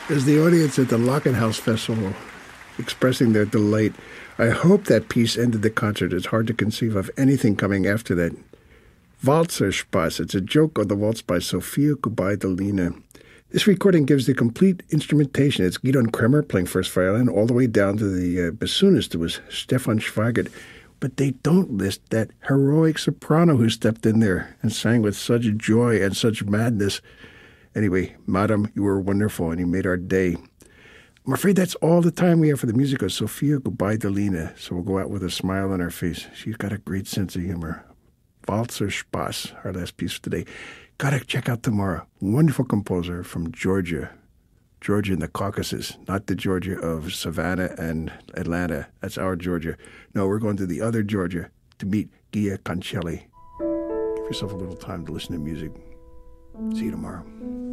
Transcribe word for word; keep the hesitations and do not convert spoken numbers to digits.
As the audience at the Lockenhaus Festival expressing their delight, I hope that piece ended the concert. It's hard to conceive of anything coming after that. Walzerspaß. It's a joke on the waltz by Sophia Gubaidulina. This recording gives the complete instrumentation. It's Gidon Kremer playing first violin all the way down to the uh, bassoonist, who was Stefan Schweigert. But they don't list that heroic soprano who stepped in there and sang with such joy and such madness. Anyway, Madam, you were wonderful, and you made our day. I'm afraid that's all the time we have for the music of Sophia Gubaidulina, so we'll go out with a smile on our face. She's got a great sense of humor. Walzerspaß, our last piece for today. Gotta check out tomorrow. Wonderful composer from Georgia. Georgia in the Caucasus, not the Georgia of Savannah and Atlanta. That's our Georgia. No, we're going to the other Georgia to meet Gia Cancelli. Give yourself a little time to listen to music. See you tomorrow.